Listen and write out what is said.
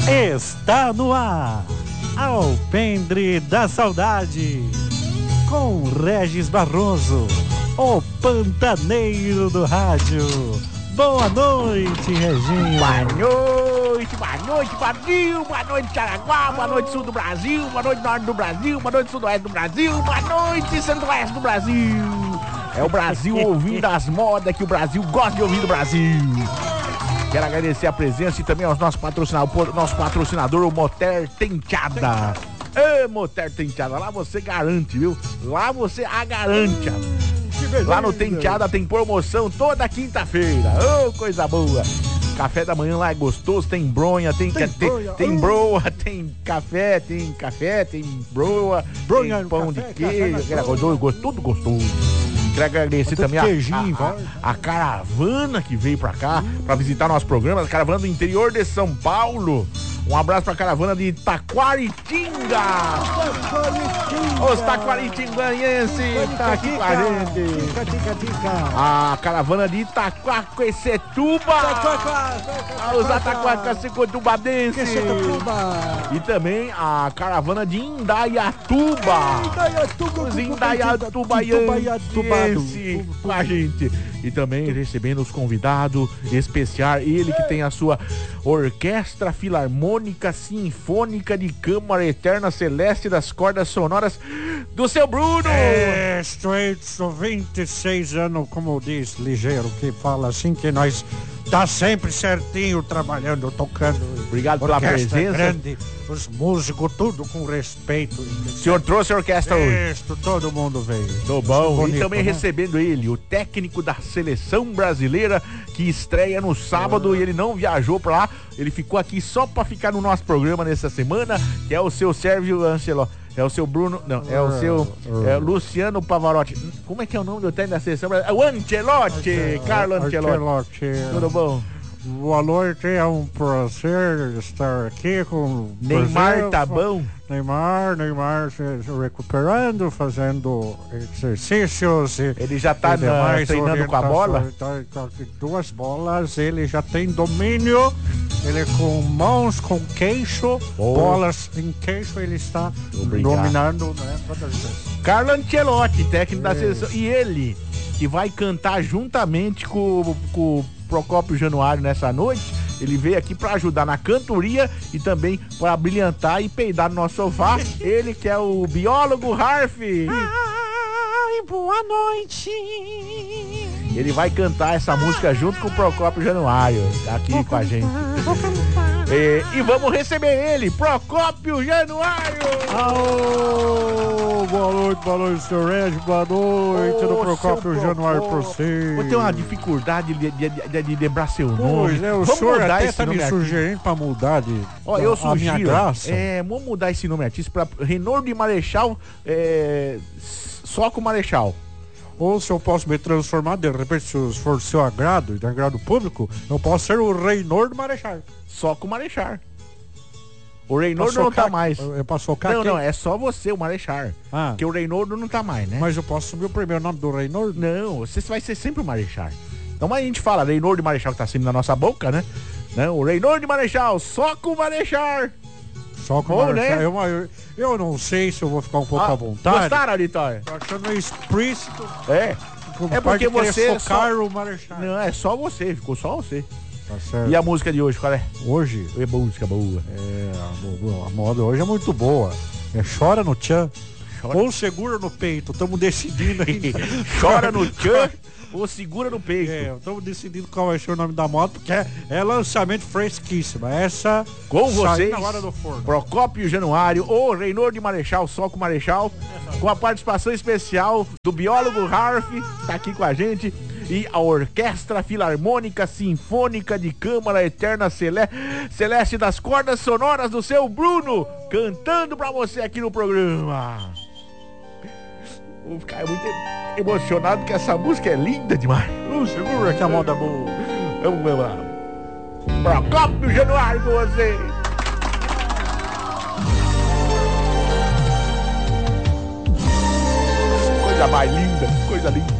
Está no ar, Alpendre da Saudade, com Regis Barroso, o pantaneiro do rádio. Boa noite, Reginho. Boa noite, Brasil, boa noite, Caraguá, boa noite, sul do Brasil, boa noite, norte do Brasil, boa noite, sudoeste do Brasil, boa noite, centro-oeste do Brasil. É o Brasil ouvindo as modas que o Brasil gosta de ouvir do Brasil. Quero agradecer a presença e também aos nossos patrocinadores, nosso patrocinador, o Moter Tenteada. Moter Tenteada, lá você garante, viu? Lá você a garante. Lá no Tenteada tem promoção toda quinta-feira. Coisa boa. Café da manhã lá é gostoso, tem bronha, tem broa, tem café, tem broa, tem pão de queijo, tudo gostoso. Quero agradecer também a caravana que veio pra cá, pra visitar nosso programa, a caravana do interior de São Paulo. Um abraço pra caravana de Taquaritinga. Os taquaritinguenses tá aqui com a gente. A caravana de Itaquaquecetuba. Os ataquaquecetubadenses. E também a caravana de Indaiatuba. Os indaiatubaienses com a gente. E também recebendo os convidados especiais, ele que tem a sua Orquestra Filarmônica Sinfônica de Câmara Eterna Celeste das Cordas Sonoras do seu Bruno. Estou 26 anos, como diz Ligeiro, que fala assim, que nós tá sempre certinho trabalhando, tocando. Obrigado pela presença. Grande, os músicos, tudo com respeito. O senhor trouxe a orquestra hoje? Isso, todo mundo veio. Tô bom. Bonito, e também, né, recebendo ele, o técnico da seleção brasileira, que estreia no sábado e ele não viajou pra lá. Ele ficou aqui só pra ficar no nosso programa nessa semana, que é o seu Sérgio Ancelotti. É o seu Bruno, não, é o seu Luciano Pavarotti. Como é que é o nome do técnico da seleção brasileira? O Ancelotti, Carlo Ancelotti. Tudo bom? Boa noite, é um prazer estar aqui com Neymar. Tá bom? Neymar se recuperando, fazendo exercícios. Ele já tá treinando com a bola? Duas bolas, ele já tem domínio. Ele com mãos, com queixo, bolas em queixo, ele está dominando, né, todas as vezes. Carlo Ancelotti, técnico da seleção. E ele, que vai cantar juntamente com o Procópio Januário nessa noite. Ele veio aqui para ajudar na cantoria e também para brilhantar e peidar no nosso sofá. Ele que é o biólogo Harf. Ai, boa noite. Ele vai cantar essa música junto com o Procópio Januário. Tá aqui com a gente. E vamos receber ele, Procópio Januário. Boa noite, senhor Regis. Boa noite, do Procópio Januário pra você. Vou ter uma dificuldade de lembrar seu nome. Pois é, o senhor até tá me sugerindo pra mudar eu sugiro, minha graça. Vamos mudar esse nome artístico pra Reynor de Marechal, Soco Marechal. Ou se eu posso me transformar, de repente, se for seu agrado e de agrado público, eu posso ser o Reynor do Marechal. Soco Marechal. O Reynor não tá mais. Eu posso focar Não, é só você, o Marechal. Porque o Reynor não tá mais, né? Mas eu posso subir o primeiro nome do Reynor? Não, você vai ser sempre o Marechal. Então a gente fala Reynor de Marechal, que tá sempre na nossa boca, né? O Reynor de Marechal, Soco Marechal. Soco Marechal, né? Eu não sei se eu vou ficar um pouco à vontade. Gostaram, Auditório? Tô achando explícito. É porque você o Marechal. Não, é só você, ficou só você. Tá certo. E a música de hoje, qual é? Hoje? É música boa. A moda hoje é muito boa. Chora no tchan. Ou segura no peito, estamos decidindo ainda. Chora no tchan ou segura no peito. Estamos decidindo qual vai ser o nome da moto, porque é lançamento fresquíssima. Essa com vocês, na hora do forno. Procópio Januário, o Reynor de Marechal, Soco Marechal, com a participação especial do biólogo Harf, tá aqui com a gente. E a Orquestra Filarmônica Sinfônica de Câmara Eterna Celeste das Cordas Sonoras do seu Bruno, cantando pra você aqui no programa. Vou ficar muito emocionado, porque essa música é linda demais. Segura que a moda é boa. Vamos lá. Procópio Januário com você. Coisa mais linda, coisa linda.